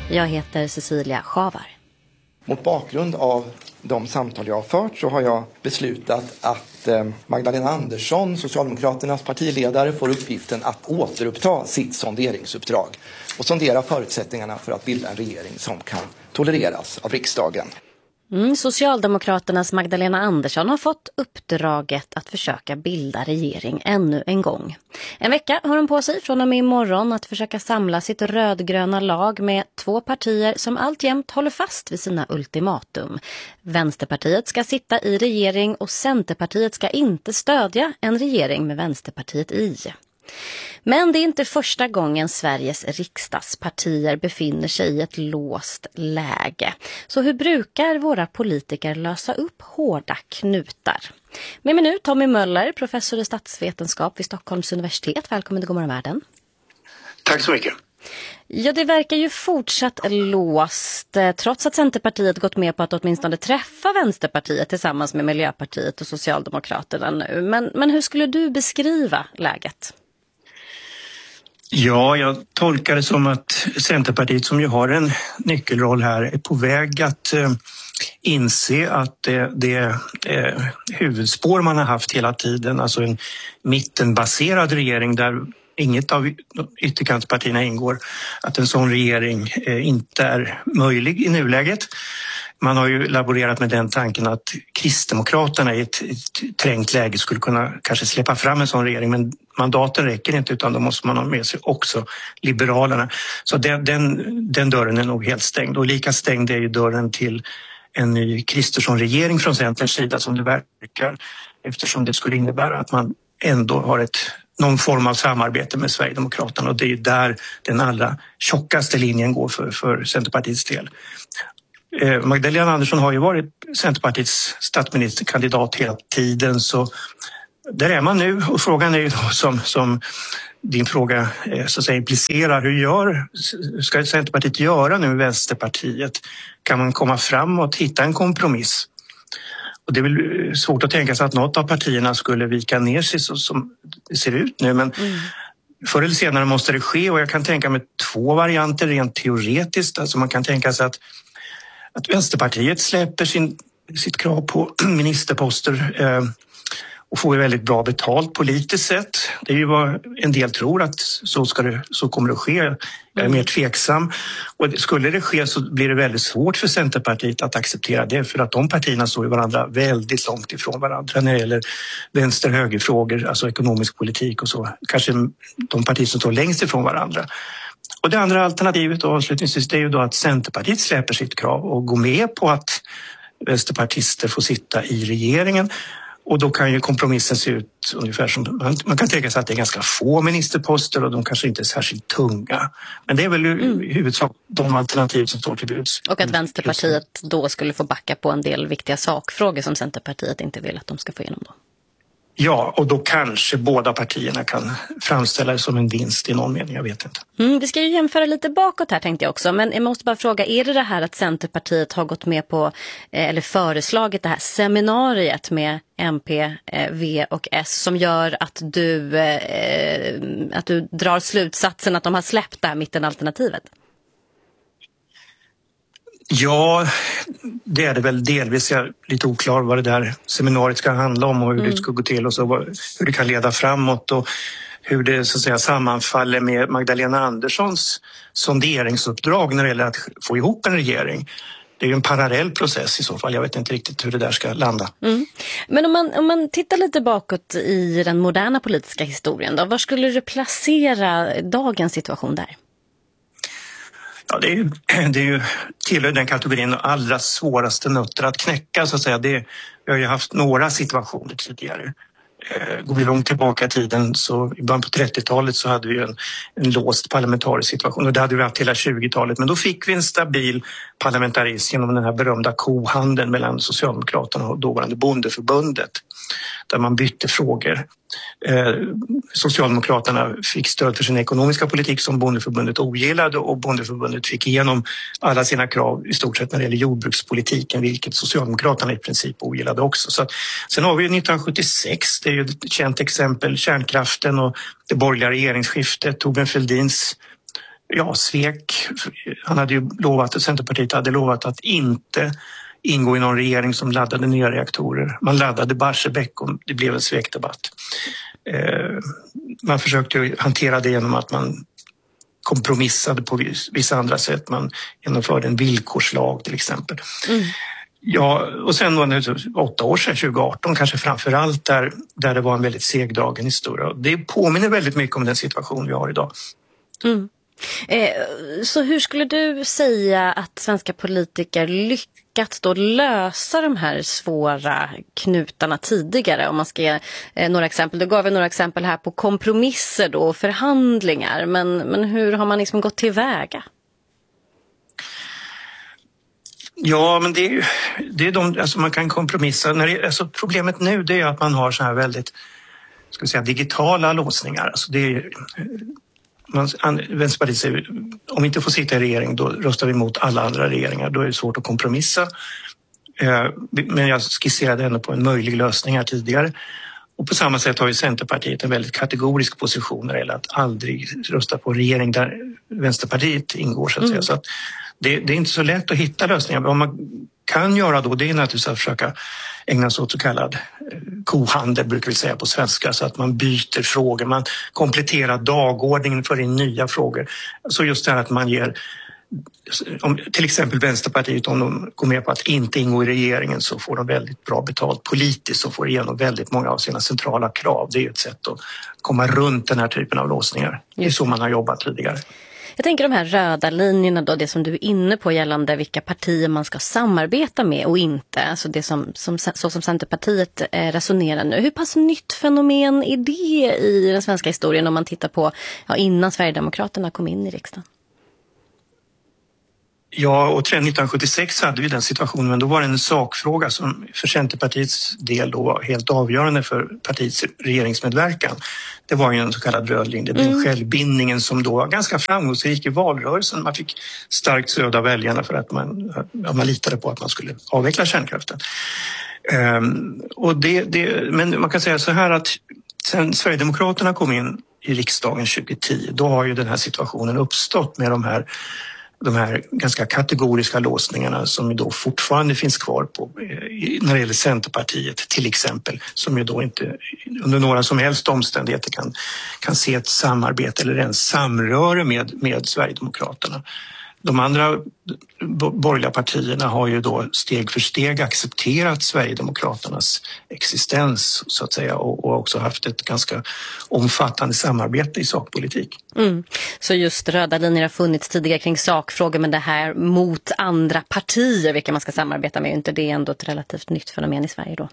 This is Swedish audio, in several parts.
Jag heter Cecilia Schavar. Mot bakgrund av de samtal jag har fört så har jag beslutat att Magdalena Andersson, Socialdemokraternas partiledare, får uppgiften att återuppta sitt sonderingsuppdrag och sondera förutsättningarna för att bilda en regering som kan tolereras av riksdagen. Socialdemokraternas Magdalena Andersson har fått uppdraget att försöka bilda regering ännu en gång. En vecka har hon på sig från och med imorgon att försöka samla sitt rödgröna lag med 2 partier som alltjämt håller fast vid sina ultimatum. Vänsterpartiet ska sitta i regering och Centerpartiet ska inte stödja en regering med Vänsterpartiet i. Men det är inte första gången Sveriges riksdagspartier befinner sig i ett låst läge. Så hur brukar våra politiker lösa upp hårda knutar? Med mig nu Tommy Möller, professor i statsvetenskap vid Stockholms universitet. Välkommen till Godmorgon Världen. Tack så mycket. Ja, det verkar ju fortsatt låst trots att Centerpartiet gått med på att åtminstone träffa Vänsterpartiet tillsammans med Miljöpartiet och Socialdemokraterna nu. Men hur skulle du beskriva läget? Ja, jag tolkar det som att Centerpartiet, som ju har en nyckelroll här, är på väg att inse att det huvudspår man har haft hela tiden, alltså en mittenbaserad regering där inget av ytterkantspartierna ingår, att en sån regering inte är möjlig i nuläget. Man har ju laborerat med den tanken att Kristdemokraterna i ett trängt läge skulle kunna kanske släppa fram en sån regering, men mandaten räcker inte, utan då måste man ha med sig också Liberalerna. Så den dörren är nog helt stängd, och lika stängd är ju dörren till en ny Kristersson-regering från Centerns sida, som det verkar, eftersom det skulle innebära att man ändå har någon form av samarbete med Sverigedemokraterna, och det är ju där den allra tjockaste linjen går för Centerpartiets del. Magdalena Andersson har ju varit Centerpartiets statsministerkandidat hela tiden, så där är man nu, och frågan är ju då som din fråga så att säga implicerar, ska Centerpartiet göra nu med Vänsterpartiet? Kan man komma fram och hitta en kompromiss? Och det är väl svårt att tänka sig att något av partierna skulle vika ner sig så som det ser ut nu, men förr eller senare måste det ske, och jag kan tänka mig 2 varianter rent teoretiskt. Alltså man kan tänka sig att Vänsterpartiet släpper sitt krav på ministerposter och får väldigt bra betalt politiskt sett. Det är ju vad en del tror, att så kommer det att ske. Jag är mer tveksam. Och skulle det ske så blir det väldigt svårt för Centerpartiet att acceptera det, för att de partierna står ju varandra väldigt långt ifrån varandra när det gäller vänster-högerfrågor, alltså ekonomisk politik och så. Kanske de partier som står längst ifrån varandra. Och det andra alternativet då, avslutningsvis, det är ju då att Centerpartiet släpper sitt krav och går med på att vänsterpartister får sitta i regeringen. Och då kan ju kompromissen se ut ungefär som, man kan tänka sig att det är ganska få ministerposter och de kanske inte är särskilt tunga. Men det är väl i huvudsak de alternativ som står till buds. Och att Vänsterpartiet då skulle få backa på en del viktiga sakfrågor som Centerpartiet inte vill att de ska få igenom då. Ja, och då kanske båda partierna kan framställa det som en vinst i någon mening, jag vet inte. Vi ska ju jämföra lite bakåt här, tänkte jag också. Men jag måste bara fråga, är det här att Centerpartiet har gått med på eller föreslagit det här seminariet med MP, V och S som gör att du drar slutsatsen att de har släppt det här mittenalternativet? Ja, det är det väl delvis. Jag är lite oklar vad det där seminariet ska handla om och hur det ska gå till och så, hur det kan leda framåt och hur det så att säga sammanfaller med Magdalena Anderssons sonderingsuppdrag när det gäller att få ihop en regering. Det är ju en parallell process i så fall. Jag vet inte riktigt hur det där ska landa. Men om man tittar lite bakåt i den moderna politiska historien då, var skulle du placera dagens situation där? Ja, det är ju tillhör den kategorin allra svåraste nötter att knäcka så att säga. Vi har ju haft några situationer tidigare. Går vi långt tillbaka i tiden så i början på 30-talet så hade vi en låst parlamentarisk situation och det hade vi haft hela 20-talet. Men då fick vi en stabil parlamentarism genom den här berömda kohandeln mellan Socialdemokraterna och dåvarande Bondeförbundet där man bytte frågor. Socialdemokraterna fick stöd för sin ekonomiska politik som Bondeförbundet ogillade och Bondeförbundet fick igenom alla sina krav i stort sett när det gäller jordbrukspolitiken, vilket Socialdemokraterna i princip ogillade också. Så sen har vi 1976, det är ju ett känt exempel, kärnkraften och det borgerliga regeringsskiftet, Thorbjörn Fälldins svek. Han hade ju lovat, Centerpartiet hade lovat att inte ingå i någon regering som laddade nya reaktorer. Man laddade Barsebäck och det blev en svekdebatt. Man försökte hantera det genom att man kompromissade på vissa andra sätt. Man genomförde en villkorslag till exempel. Ja, och sen då 8 år sedan, 2018 kanske framförallt där det var en väldigt segdragen historia. Det påminner väldigt mycket om den situation vi har idag. Så hur skulle du säga att svenska politiker lyckats då lösa de här svåra knutarna tidigare? Om man ska ge några exempel. Du gav några exempel här på kompromisser då och förhandlingar. Men hur har man liksom gått tillväga? Ja, men det är alltså man kan kompromissa. Problemet nu det är att man har så här väldigt, ska vi säga, digitala låsningar. Alltså det är, Vänsterpartiet säger, om vi inte får sitta i regering då röstar vi mot alla andra regeringar. Då är det svårt att kompromissa. Men jag skisserade ändå på en möjlig lösning här tidigare. Och på samma sätt har ju Centerpartiet en väldigt kategorisk position när det gäller att aldrig rösta på en regering där Vänsterpartiet ingår så att säga. Så att det är inte så lätt att hitta lösningar. Vad man kan göra då det är naturligtvis att försöka ägna sig åt så kallad kohandel brukar vi säga på svenska, så att man byter frågor, man kompletterar dagordningen för in nya frågor. Så just det här att man ger, till exempel Vänsterpartiet, om de går med på att inte ingå i regeringen så får de väldigt bra betalt politiskt och får igenom väldigt många av sina centrala krav. Det är ett sätt att komma runt den här typen av låsningar. Det är så man har jobbat tidigare. Jag tänker de här röda linjerna då, det som du är inne på gällande vilka partier man ska samarbeta med och inte. Alltså det som Centerpartiet resonerar nu. Hur pass nytt fenomen är det i den svenska historien om man tittar på innan Sverigedemokraterna kom in i riksdagen? Ja, och 1976 hade vi den situationen, men då var det en sakfråga som för Centerpartiets del då var helt avgörande för partiets regeringsmedverkan. Det var ju en så kallad röd linje, den självbindningen som då var ganska framgångsrik i valrörelsen. Man fick starkt stöd av väljarna för att man litade på att man skulle avveckla kärnkraften. Men man kan säga så här att sen Sverigedemokraterna kom in i riksdagen 2010, då har ju den här situationen uppstått med de här ganska kategoriska låsningarna som ju då fortfarande finns kvar på, när det gäller Centerpartiet till exempel, som ju då inte under några som helst omständigheter kan se ett samarbete eller en samröre med Sverigedemokraterna. De andra borgerliga partierna har ju då steg för steg accepterat Sverigedemokraternas existens så att säga och också haft ett ganska omfattande samarbete i sakpolitik. Så just röda linjer har funnits tidigare kring sakfrågor, men det här mot andra partier vilka man ska samarbeta med, är inte det ändå ett relativt nytt fenomen i Sverige då?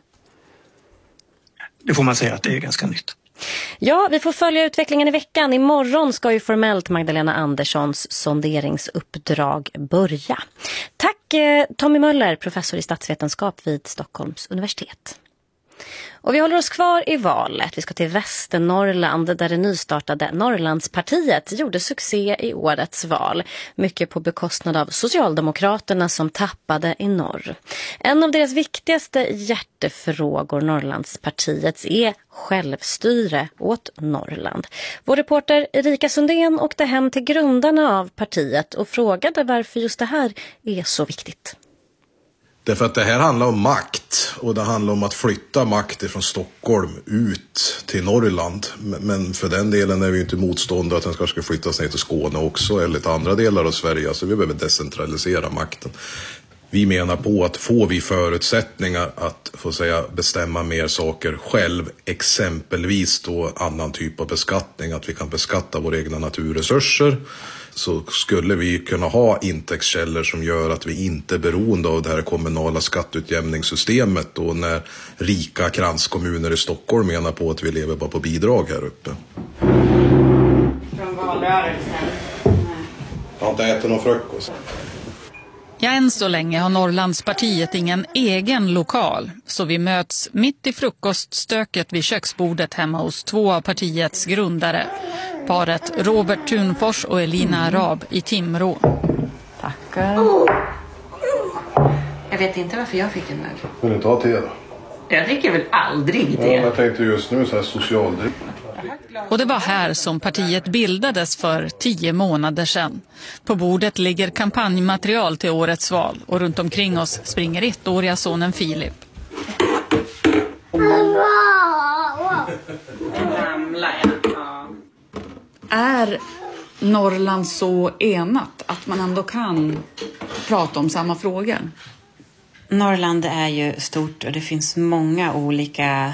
Det får man säga att det är ganska nytt. Ja, vi får följa utvecklingen i veckan. Imorgon ska ju formellt Magdalena Anderssons sonderingsuppdrag börja. Tack Tommy Möller, professor i statsvetenskap vid Stockholms universitet. Och vi håller oss kvar i valet. Vi ska till Västernorrland där det nystartade Norrlandspartiet gjorde succé i årets val. Mycket på bekostnad av Socialdemokraterna som tappade i norr. En av deras viktigaste hjärtefrågor, Norrlandspartiets, är självstyre åt Norrland. Vår reporter Erika Sundén åkte hem till grundarna av partiet och frågade varför just det här är så viktigt. Därför att det här handlar om makt och det handlar om att flytta makt från Stockholm ut till Norrland. Men för den delen är vi inte motståndare att den ska flyttas ner till Skåne också eller till andra delar av Sverige. Så vi behöver decentralisera makten. Vi menar på att får vi förutsättningar att få säga bestämma mer saker själv, exempelvis då annan typ av beskattning, att vi kan beskatta våra egna naturresurser, så skulle vi kunna ha intäktskällor som gör att vi inte är beroende av det här kommunala skatteutjämningssystemet då när rika kranskommuner i Stockholm menar på att vi lever bara på bidrag här uppe. Från valrörelsen. Jag har inte ätit någon frukost. Ja, än så länge har Norrlandspartiet ingen egen lokal, så vi möts mitt i frukoststöket vid köksbordet hemma hos två av partiets grundare. Paret Robert Thunfors och Elina Arab i Timrå. Tackar. Jag vet inte varför jag fick en mugg. Vill du inte ha te då? Jag dricker väl aldrig te. Ja, jag tänkte just nu så här socialdrick. Och det var här som partiet bildades för 10 månader sedan. På bordet ligger kampanjmaterial till årets val och runt omkring oss springer 1-åriga sonen Filip. Är Norrland så enat att man ändå kan prata om samma frågor? Norrland är ju stort och det finns många olika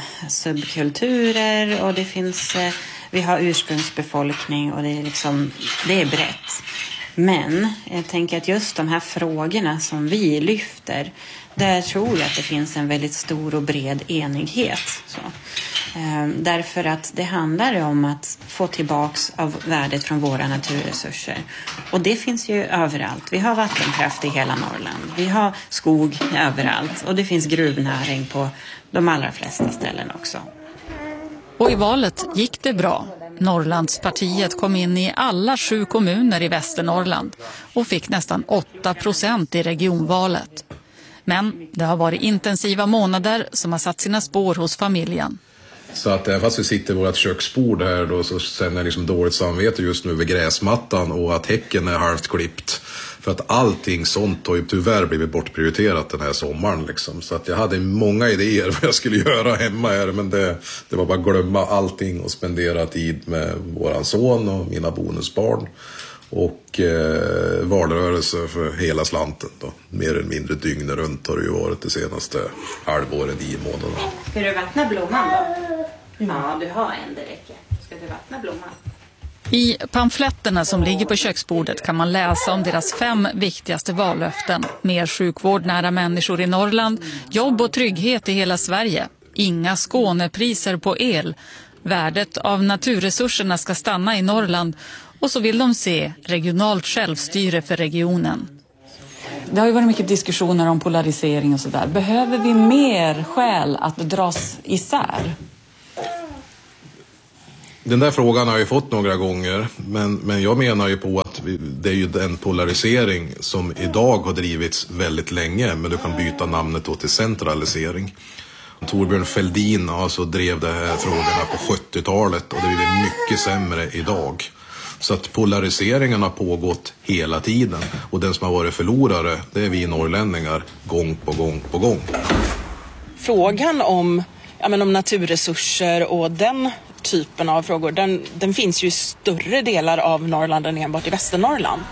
subkulturer och det finns, vi har ursprungsbefolkning och det är brett. Men jag tänker att just de här frågorna som vi lyfter, där tror jag att det finns en väldigt stor och bred enighet. Så. Därför att det handlar om att få tillbaks av värdet från våra naturresurser. Och det finns ju överallt. Vi har vattenkraft i hela Norrland. Vi har skog överallt. Och det finns gruvnäring på de allra flesta ställen också. Och i valet gick det bra. Norrlandspartiet kom in i alla 7 kommuner i Västernorrland och fick nästan 8% i regionvalet. Men det har varit intensiva månader som har satt sina spår hos familjen. Så att även fast vi sitter i vårt köksbord här då, så känner jag liksom dåligt samvete just nu vid gräsmattan och att häcken är halvt klippt. För att allting sånt har ju tyvärr blivit bortprioriterat den här sommaren liksom. Så att jag hade många idéer vad jag skulle göra hemma här, men det var bara att glömma allting och spendera tid med våran son och mina bonusbarn. Och valrörelse för hela slanten då. Mer eller mindre dygnet runt har det ju varit det senaste halvåret, 9 månader. Ska du vattna blomman då? Ja, du har en, det räcker. Ska du vattna blomman? I pamfletterna som ligger på köksbordet kan man läsa om deras 5 viktigaste vallöften. Mer sjukvård nära människor i Norrland, jobb och trygghet i hela Sverige, inga Skånepriser på el, värdet av naturresurserna ska stanna i Norrland och så vill de se regionalt självstyre för regionen. Det har ju varit mycket diskussioner om polarisering och sådär. Behöver vi mer skäl att dras isär? Den där frågan har jag fått några gånger, men jag menar ju på att det är ju den polarisering som idag har drivits väldigt länge, men du kan byta namnet då till centralisering. Torbjörn Fälldin alltså drev de här frågorna på 70-talet och det blir mycket sämre idag. Så att polariseringen har pågått hela tiden och den som har varit förlorare, det är vi norrlänningar gång på gång på gång. Frågan om naturresurser och den typen av frågor, den finns ju i större delar av Norrland än enbart i Västernorrland.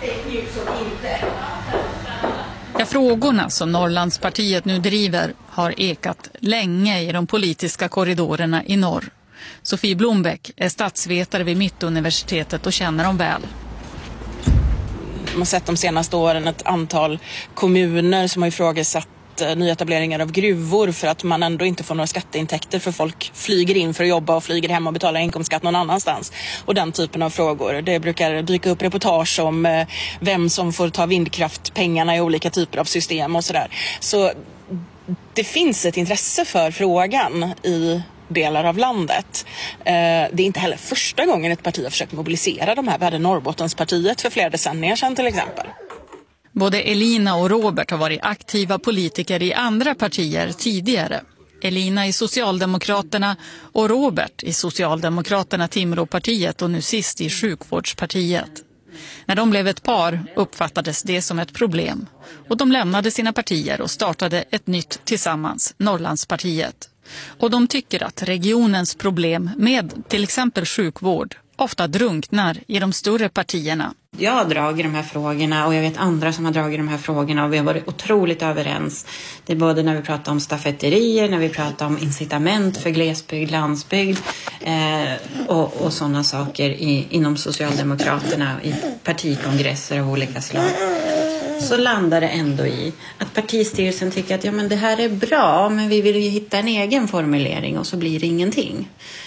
Ja, frågorna som Norrlandspartiet nu driver har ekat länge i de politiska korridorerna i norr. Sofie Blombeck är statsvetare vid Mittuniversitetet och känner dem väl. Man har sett de senaste åren ett antal kommuner som har ifrågasatt nyetableringar av gruvor för att man ändå inte får några skatteintäkter för folk flyger in för att jobba och flyger hem och betalar inkomstskatt någon annanstans. Och den typen av frågor. Det brukar dyka upp reportage om vem som får ta vindkraftpengarna i olika typer av system och sådär. Så det finns ett intresse för frågan i delar av landet. Det är inte heller första gången ett parti har försökt mobilisera de här. Vi hade Norrbottenspartiet för flera decennier sedan till exempel. Både Elina och Robert har varit aktiva politiker i andra partier tidigare. Elina i Socialdemokraterna och Robert i Socialdemokraterna Timråpartiet och nu sist i Sjukvårdspartiet. När de blev ett par uppfattades det som ett problem och de lämnade sina partier och startade ett nytt tillsammans, Norrlandspartiet. Och de tycker att regionens problem med till exempel sjukvård ofta drunknar i de större partierna. Jag har dragit de här frågorna och jag vet andra som har dragit de här frågorna och vi har varit otroligt överens. Det är både när vi pratar om stafetterier, när vi pratar om incitament för glesbygd, landsbygd och sådana saker inom Socialdemokraterna i partikongresser av olika slag. Så landar det ändå i att partistyrelsen tycker att det här är bra men vi vill ju hitta en egen formulering och så blir det ingenting.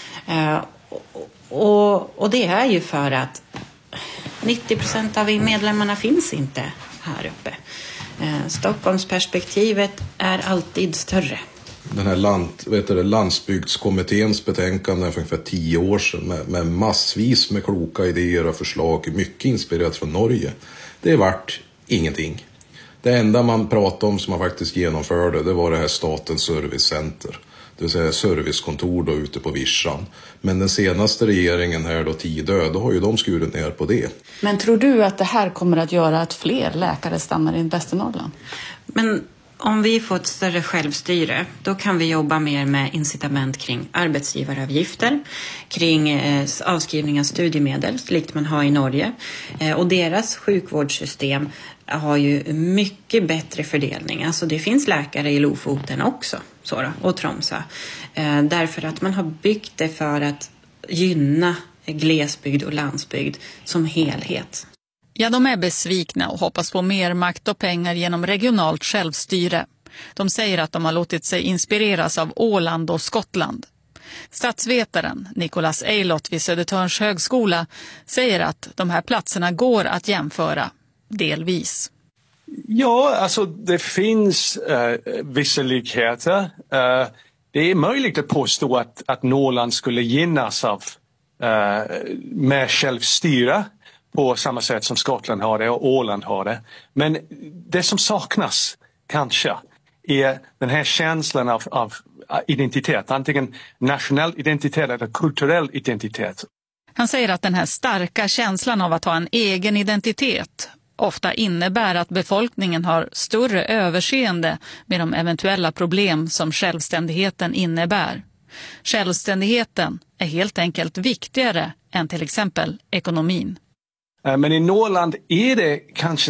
Och det är ju för att 90% av medlemmarna finns inte här uppe. Stockholmsperspektivet är alltid större. Den här landsbygdskommitténs betänkande för ungefär 10 år sedan med massvis med kloka idéer och förslag, mycket inspirerat från Norge. Det vart ingenting. Det enda man pratade om som man faktiskt genomförde, det var det här statens servicecenter. det vill säga servicekontor då ute på vischan. Men den senaste regeringen här då, Tidö, då har ju de skurit ner på det. Men tror du att det här kommer att göra att fler läkare stannar i Västernorrland? Men om vi får ett större självstyre, då kan vi jobba mer med incitament kring arbetsgivaravgifter, kring avskrivning av studiemedel, likt man har i Norge. Och deras sjukvårdssystem har ju mycket bättre fördelning. Alltså det finns läkare i Lofoten också, och Tromsø. Därför att man har byggt det för att gynna glesbygd och landsbygd som helhet. Ja, de är besvikna och hoppas på mer makt och pengar genom regionalt självstyre. De säger att de har låtit sig inspireras av Åland och Skottland. Statsvetaren Nicholas Eilott vid Södertörns högskola säger att de här platserna går att jämföra, delvis. Ja, alltså det finns vissa likheter. Det är möjligt att påstå att Norrland skulle gynnas av mer självstyre på samma sätt som Skottland har det och Åland har det. Men det som saknas kanske är den här känslan av identitet, antingen nationell identitet eller kulturell identitet. Han säger att den här starka känslan av att ha en egen identitet ofta innebär att befolkningen har större överseende med de eventuella problem som självständigheten innebär. Självständigheten är helt enkelt viktigare än till exempel ekonomin. Men i Norrland är det kanske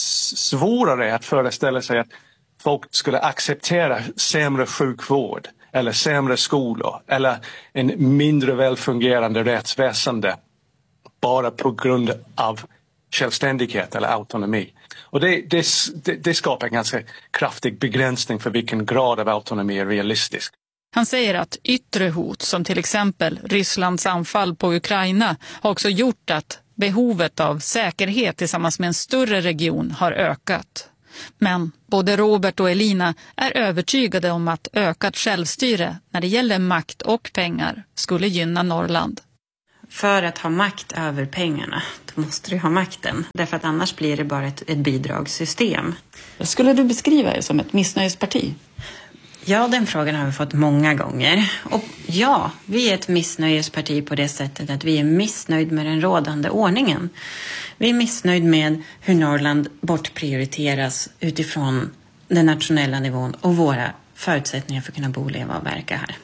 svårare att föreställa sig att folk skulle acceptera sämre sjukvård eller sämre skolor eller en mindre välfungerande rättsväsende bara på grund av självständighet eller autonomi. Och det skapar en ganska kraftig begränsning för vilken grad av autonomi är realistisk. Han säger att yttre hot som till exempel Rysslands anfall på Ukraina har också gjort att behovet av säkerhet tillsammans med en större region har ökat. Men både Robert och Elina är övertygade om att ökat självstyre när det gäller makt och pengar skulle gynna Norrland. För att ha makt över pengarna, då måste du ha makten. Därför att annars blir det bara ett bidragssystem. Skulle du beskriva det som ett missnöjesparti? Ja, den frågan har vi fått många gånger. Och ja, vi är ett missnöjesparti på det sättet att vi är missnöjd med den rådande ordningen. Vi är missnöjd med hur Norrland bortprioriteras utifrån den nationella nivån och våra förutsättningar för att kunna bo, leva och verka här.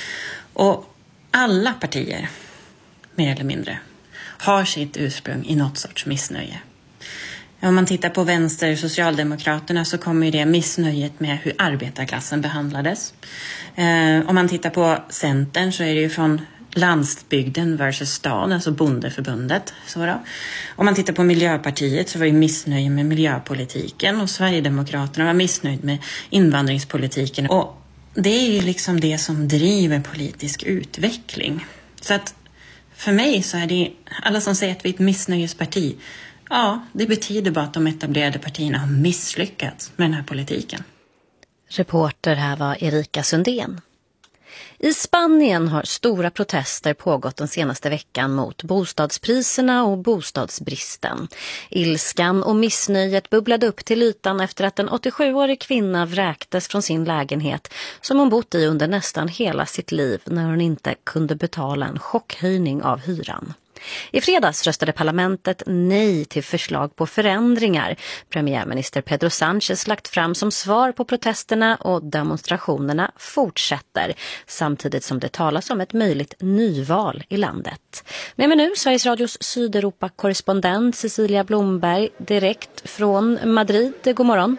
Och alla partier, mer eller mindre, har sitt ursprung i något sorts missnöje. Om man tittar på vänster Socialdemokraterna så kommer ju det missnöjet med hur arbetarklassen behandlades. Om man tittar på Centern så är det ju från landsbygden versus stad, alltså bondeförbundet. Om man tittar på Miljöpartiet så var det missnöje med miljöpolitiken och Sverigedemokraterna var missnöjd med invandringspolitiken. Och det är ju liksom det som driver politisk utveckling. Så att för mig så är det alla som säger att vi är ett missnöjesparti. Ja, det betyder bara att de etablerade partierna har misslyckats med den här politiken. Reporter här var Erika Sundén. I Spanien har stora protester pågått den senaste veckan mot bostadspriserna och bostadsbristen. Ilskan och missnöjet bubblade upp till ytan efter att en 87-årig kvinna vräktes från sin lägenhet som hon bott i under nästan hela sitt liv när hon inte kunde betala en chockhöjning av hyran. I fredags röstade parlamentet nej till förslag på förändringar premiärminister Pedro Sánchez lagt fram som svar på protesterna, och demonstrationerna fortsätter samtidigt som det talas om ett möjligt nyval i landet. Med mig nu Sveriges Radios Sydeuropa-korrespondent Cecilia Blomberg direkt från Madrid. God morgon.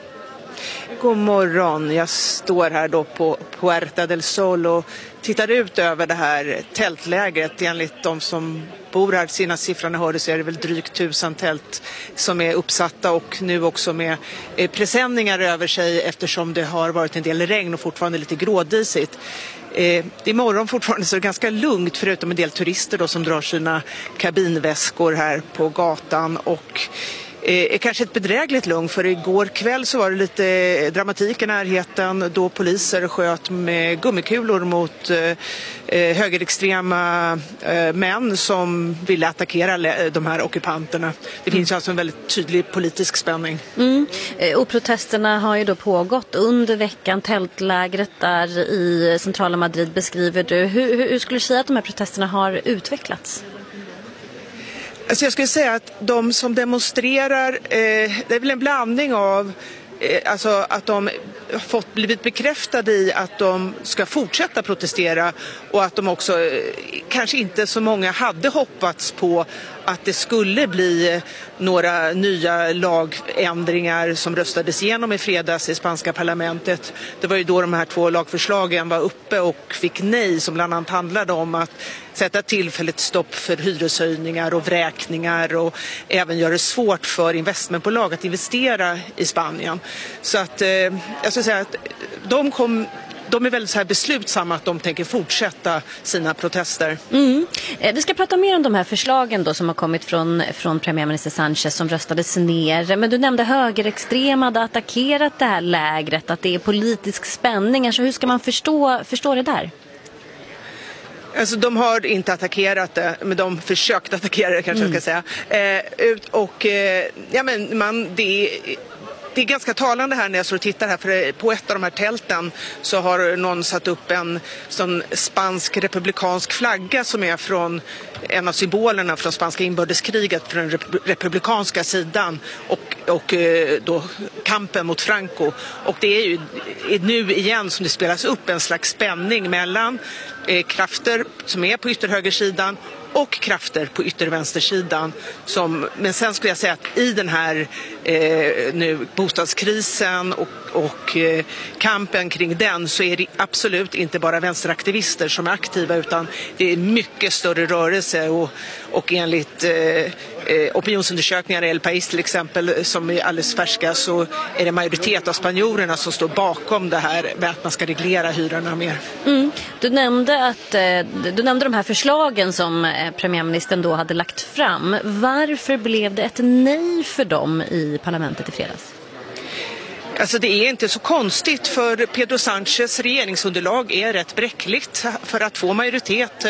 God morgon. Jag står här då på Puerta del Sol och tittar ut över det här tältlägret. Enligt de som bor här, sina siffrorna hörde, så är det väl drygt 1000 tält som är uppsatta, och nu också med presenningar över sig eftersom det har varit en del regn och fortfarande lite grådisigt. Imorgon fortfarande så är det ganska lugnt, förutom en del turister då som drar sina kabinväskor här på gatan, och kanske ett bedrägligt lugn, för igår kväll så var det lite dramatik i närheten då poliser sköt med gummikulor mot högerextrema män som ville attackera de här ockupanterna. Det finns alltså en väldigt tydlig politisk spänning. Och protesterna har ju då pågått under veckan. Tältlägret där i centrala Madrid beskriver du. Hur skulle du säga att de här protesterna har utvecklats? Alltså jag skulle säga att de som demonstrerar, det är väl en blandning av alltså att de blivit bekräftade i att de ska fortsätta protestera, och att de också kanske inte så många hade hoppats på att det skulle bli några nya lagändringar som röstades igenom i fredags i spanska parlamentet. Det var ju då de här 2 lagförslagen var uppe och fick nej, som bland annat handlade om att sätta tillfälligt stopp för hyreshöjningar och vräkningar och även göra det svårt för investmentbolag att investera i Spanien. Så att jag skulle säga att de är väldigt så här beslutsamma att de tänker fortsätta sina protester. Vi ska prata mer om de här förslagen då som har kommit från premiärminister Sánchez som röstades ner. Men du nämnde högerextrema hade attackerat det här lägret, att det är politisk spänning. Alltså hur ska man förstå det där? Alltså de har inte attackerat det, men de försökte attackera det kanske jag ska säga. Det är ganska talande här när jag står och tittar här, för på ett av de här tälten så har någon satt upp en sån spansk republikansk flagga som är från en av symbolerna från spanska inbördeskriget från den republikanska sidan och då kampen mot Franco. Och det är ju nu igen som det spelas upp en slags spänning mellan krafter som är på ytterhögersidan och krafter på yttervänstersidan. Men sen skulle jag säga att i den här nu bostadskrisen och kampen kring den så är det absolut inte bara vänsteraktivister som är aktiva, utan det är mycket större rörelse och enligt opinionsundersökningar i El País till exempel som är alldeles färska, så är det majoritet av spanjorerna som står bakom det här med att man ska reglera hyrorna mer. Du nämnde de här förslagen som premiärministern då hade lagt fram. Varför blev det ett nej för dem i parlamentet i fredags? Alltså det är inte så konstigt, för Pedro Sánchez regeringsunderlag är rätt bräckligt. För att få majoritet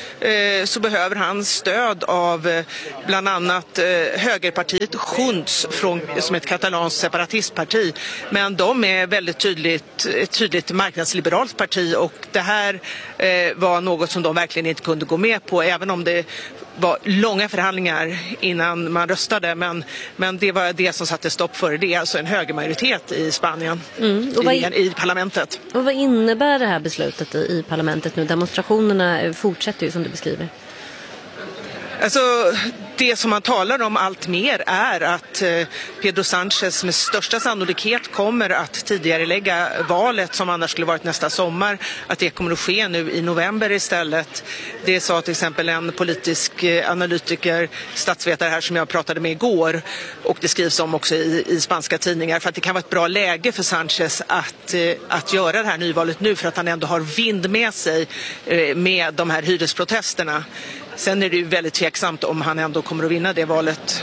så behöver han stöd av bland annat högerpartiet Junts som ett katalanskt separatistparti. Men de är väldigt ett tydligt marknadsliberalt parti, och det här var något som de verkligen inte kunde gå med på, även om det var långa förhandlingar innan man röstade, men det var det som satte stopp för det. Det är alltså en högermajoritet i Spanien i parlamentet. Och vad innebär det här beslutet i parlamentet nu? Demonstrationerna fortsätter ju som du beskriver. Alltså, det som man talar om allt mer är att Pedro Sánchez med största sannolikhet kommer att tidigarelägga valet som annars skulle varit nästa sommar, att det kommer att ske nu i november istället. Det sa till exempel en politisk analytiker, statsvetare här som jag pratade med igår, och det skrivs om också i spanska tidningar, för att det kan vara ett bra läge för Sánchez att göra det här nyvalet nu, för att han ändå har vind med sig med de här hyresprotesterna. Sen är det ju väldigt tveksamt om han ändå kommer att vinna det valet.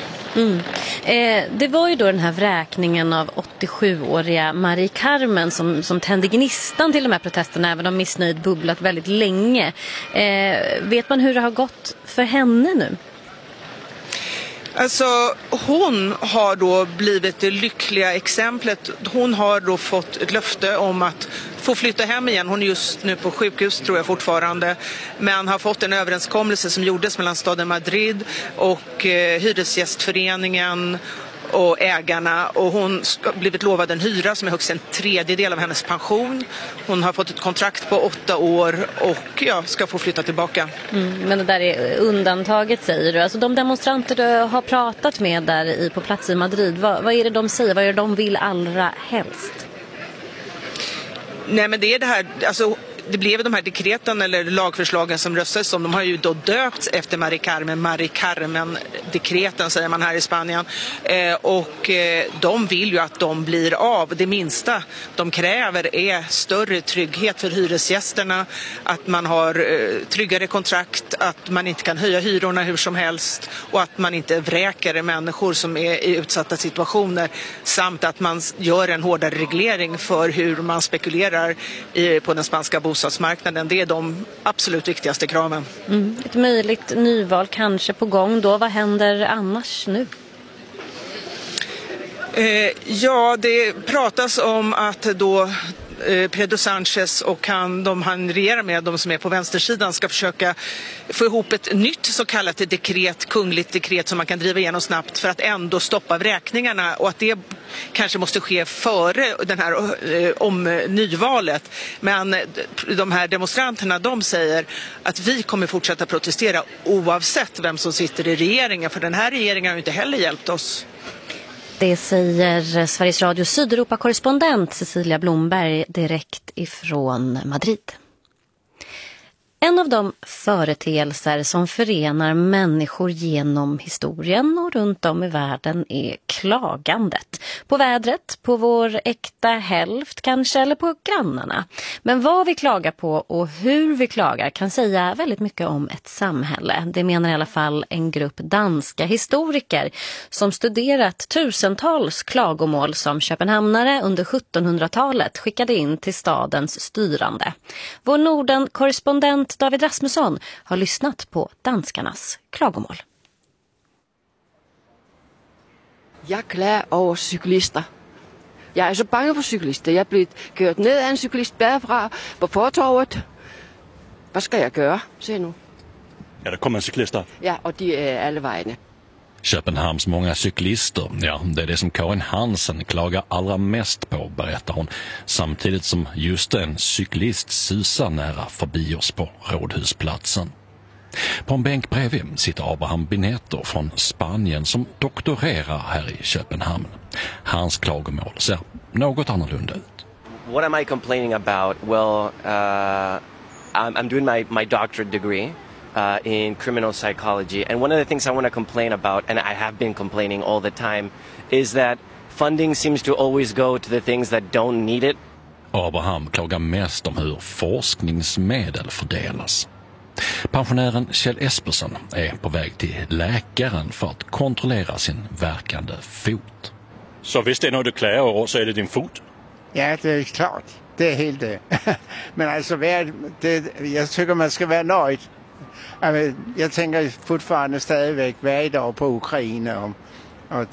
Det var ju då den här vräkningen av 87-åriga Marie Carmen som tände gnistan till de här protesterna, även om missnöjd bubblat väldigt länge. Vet man hur det har gått för henne nu? Alltså hon har då blivit det lyckliga exemplet. Hon har då fått ett löfte om att få flytta hem igen. Hon är just nu på sjukhus tror jag fortfarande. Men har fått en överenskommelse som gjordes mellan staden Madrid och hyresgästföreningen och ägarna, och hon har blivit lovad en hyra som är högst en tredjedel av hennes pension. Hon har fått ett kontrakt på 8 år och ska få flytta tillbaka. Men det där är undantaget, säger du. Alltså de demonstranter du har pratat med där på plats i Madrid, vad är det de säger? Vad är det de vill allra helst? Nej, men det är det här, alltså det blev de här dekreten eller lagförslagen som röstades om, de har ju då döpts efter Mari Carmen-dekreten säger man här i Spanien. Och de vill ju att de blir av. Det minsta de kräver är större trygghet för hyresgästerna, att man har tryggare kontrakt, att man inte kan höja hyrorna hur som helst och att man inte vräker människor som är i utsatta situationer, samt att man gör en hårdare reglering för hur man spekulerar på den spanska bostadsmarknaden. Det är de absolut viktigaste kraven. Ett möjligt nyval kanske på gång då. Vad händer annars nu? Ja, det pratas om att då Pedro Sánchez och han regerar med, de som är på vänstersidan, ska försöka få ihop ett nytt så kallat kungligt dekret som man kan driva igenom snabbt för att ändå stoppa vräkningarna, och att det kanske måste ske före den här nyvalet. Men de här demonstranterna, de säger att vi kommer fortsätta protestera oavsett vem som sitter i regeringen, för den här regeringen har ju inte heller hjälpt oss. Det säger Sveriges Radio Sydeuropa-korrespondent Cecilia Blomberg direkt ifrån Madrid. En av de företeelser som förenar människor genom historien och runt om i världen är klagandet. På vädret, på vår äkta hälft kanske, eller på grannarna. Men vad vi klagar på och hur vi klagar kan säga väldigt mycket om ett samhälle. Det menar i alla fall en grupp danska historiker som studerat tusentals klagomål som köpenhamnare under 1700-talet skickade in till stadens styrande. Vår Norden-korrespondent David Rasmusson har lyssnat på danskarnas klagomål. Jeg klager over cyklister. Jeg er så bange for cyklister. Jeg er blevet kørt ned af en cyklist bagfra på fortorvet. Hvad skal jeg gøre? Se nu. Ja, der kommer cyklister. Ja, og de er alle vejene. Köpenhamns många cyklister, ja, det är det som Karin Hansen klagar allra mest på, berättar hon, samtidigt som just en cyklist susar nära förbi oss på Rådhusplatsen. På en bänk bredvid sitter Abraham Bineto från Spanien som doktorerar här i Köpenhamn. Hans klagomål ser något annorlunda ut. What am I complaining about? Well, I'm doing my doctorate degree in criminal psychology, and one of the things I want to complain about, and I have been complaining all the time, is that funding seems to always go to the things that don't need it. Abraham klagar mest om hur forskningsmedel fördelas. Pensionären Kjell Espersen är på väg till läkaren för att kontrollera sin verkande fot. Så hvis det är något du klagar över så är det din fot? Ja, det är klart. Det är helt det. Men alltså, jag tycker man ska vara nöjd. Jag tänker fortfarande stadigvæk varje dag på Ukraina